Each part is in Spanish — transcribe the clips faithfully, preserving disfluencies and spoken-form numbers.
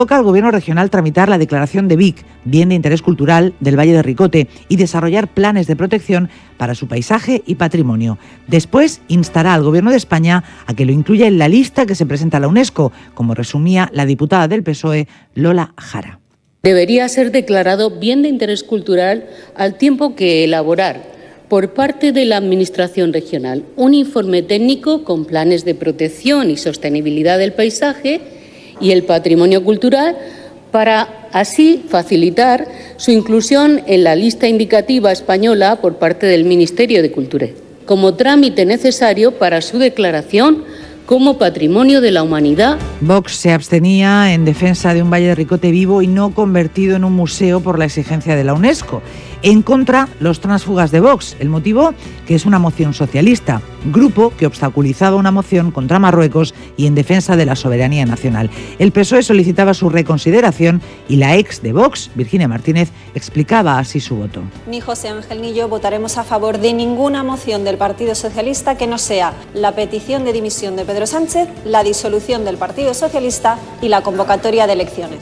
Toca al Gobierno regional tramitar la declaración de Vic, bien de interés cultural del Valle de Ricote, y desarrollar planes de protección para su paisaje y patrimonio. Después, instará al Gobierno de España a que lo incluya en la lista que se presenta a la UNESCO, como resumía la diputada del P S O E, Lola Jara. Debería ser declarado bien de interés cultural al tiempo que elaborar por parte de la Administración regional un informe técnico con planes de protección y sostenibilidad del paisaje y el patrimonio cultural para así facilitar su inclusión en la lista indicativa española por parte del Ministerio de Cultura, como trámite necesario para su declaración como Patrimonio de la Humanidad. Vox se abstenía en defensa de un Valle de Ricote vivo y no convertido en un museo por la exigencia de la UNESCO. En contra, los tránsfugas de Vox. El motivo, que es una moción socialista, grupo que obstaculizaba una moción contra Marruecos y en defensa de la soberanía nacional. El P S O E solicitaba su reconsideración y la ex de Vox, Virginia Martínez, explicaba así su voto. Ni José Ángel ni yo votaremos a favor de ninguna moción del Partido Socialista que no sea la petición de dimisión de Pedro Sánchez, la disolución del Partido Socialista y la convocatoria de elecciones.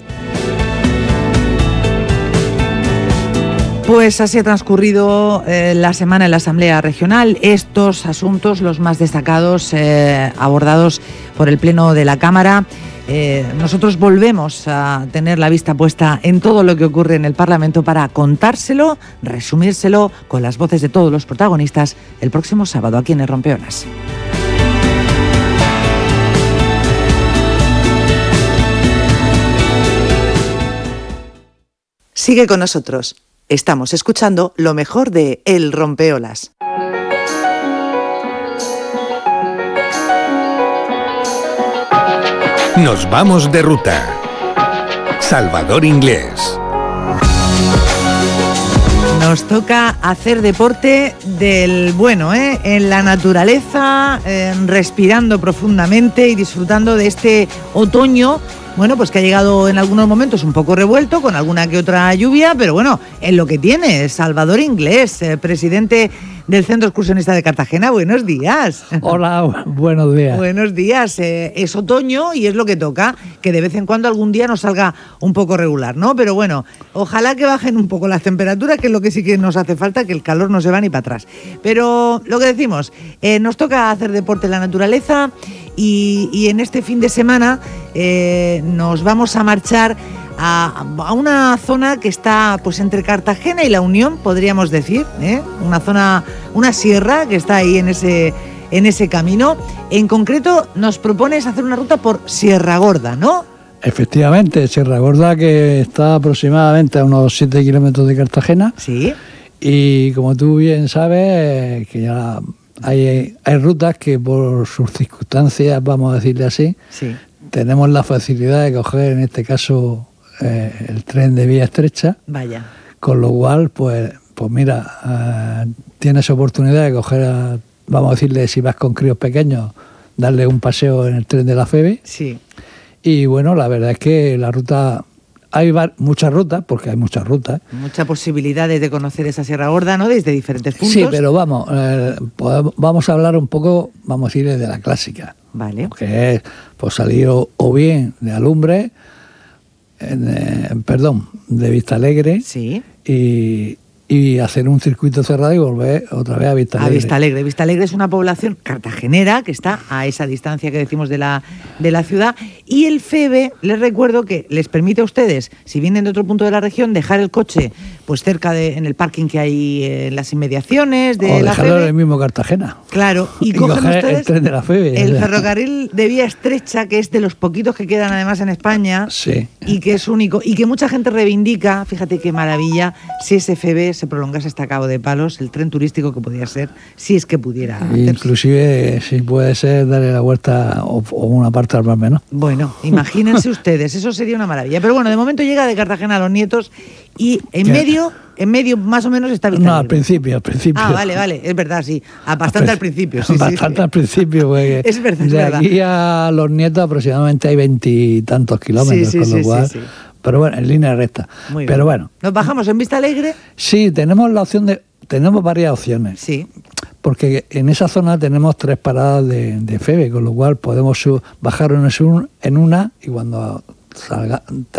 Pues así ha transcurrido eh, la semana en la Asamblea Regional. Estos asuntos, los más destacados, eh, abordados por el Pleno de la Cámara. Eh, nosotros volvemos a tener la vista puesta en todo lo que ocurre en el Parlamento para contárselo, resumírselo con las voces de todos los protagonistas el próximo sábado aquí en el Rompeolas. Sigue con nosotros. Estamos escuchando lo mejor de El Rompeolas. Nos vamos de ruta. Salvador Inglés. Nos toca hacer deporte del bueno, ¿eh? En la naturaleza, eh, respirando profundamente y disfrutando de este otoño. Bueno, pues que ha llegado en algunos momentos un poco revuelto, con alguna que otra lluvia, pero bueno, en lo que tiene. Salvador Inglés, eh, presidente del Centro Excursionista de Cartagena, buenos días. Hola, buenos días. Buenos días, eh, es otoño y es lo que toca, que de vez en cuando algún día nos salga un poco regular, ¿no? Pero bueno, ojalá que bajen un poco las temperaturas, que es lo que sí que nos hace falta, que el calor no se va ni para atrás. Pero lo que decimos, eh, nos toca hacer deporte en la naturaleza. Y, y en este fin de semana eh, nos vamos a marchar a, a una zona que está pues entre Cartagena y La Unión, podríamos decir, ¿eh? Una zona, una sierra que está ahí en ese, en ese camino. En concreto nos propones hacer una ruta por Sierra Gorda, ¿no? Efectivamente, Sierra Gorda, que está aproximadamente a unos siete kilómetros de Cartagena. Sí. Y como tú bien sabes, que ya... Hay, hay rutas que por sus circunstancias, vamos a decirle así, sí, tenemos la facilidad de coger, en este caso, eh, el tren de vía estrecha. Vaya. Con lo cual, pues, pues mira, eh, tienes oportunidad de coger, a, vamos a decirle, si vas con críos pequeños, darle un paseo en el tren de la Febe. Sí. Y bueno, la verdad es que la ruta... Hay muchas rutas, porque hay muchas rutas. Muchas posibilidades de conocer esa Sierra Gorda, ¿no? Desde diferentes puntos. Sí, pero vamos, eh, podemos, vamos a hablar un poco, vamos a decir, de la clásica. Vale. Que es pues, salir o, o bien de Alumbre, en, eh, perdón, de Vistalegre. Sí. Y... y hacer un circuito cerrado y volver otra vez a Vistalegre. A Vistalegre. Vistalegre es una población cartagenera que está a esa distancia que decimos de la, de la ciudad. Y el Febe, les recuerdo que les permite a ustedes, si vienen de otro punto de la región, dejar el coche pues cerca de, en el parking que hay en las inmediaciones de o la dejarlo Febe. en el mismo Cartagena. Claro, y, y cogen coger ustedes el tren de la Febe. el ferrocarril de vía estrecha, que es de los poquitos que quedan además en España. Sí. Y que es único, y que mucha gente reivindica, fíjate qué maravilla, si ese Febe se prolongase hasta Cabo de Palos, el tren turístico que podría ser, si es que pudiera hacerse. Inclusive, si puede ser, darle la vuelta o, o una parte al más menos. Bueno, imagínense ustedes, eso sería una maravilla. Pero bueno, de momento llega de Cartagena a Los Nietos y en ¿Qué? medio... En medio más o menos está Vistalegre. No, al principio, al principio. Ah, vale, vale, es verdad, sí. A bastante al principio, sí, Bastante sí, sí. al principio, porque es verdad, es de verdad. aquí a Los Nietos aproximadamente hay veintitantos kilómetros, Sí, sí, con lo sí, cual... sí, sí. Pero bueno, en línea recta. Muy Pero bien. bueno. ¿Nos bajamos en Vistalegre? Sí, tenemos la opción de... Tenemos varias opciones. Sí. Porque en esa zona tenemos tres paradas de, de Febe, con lo cual podemos sub, bajar en una y cuando salga,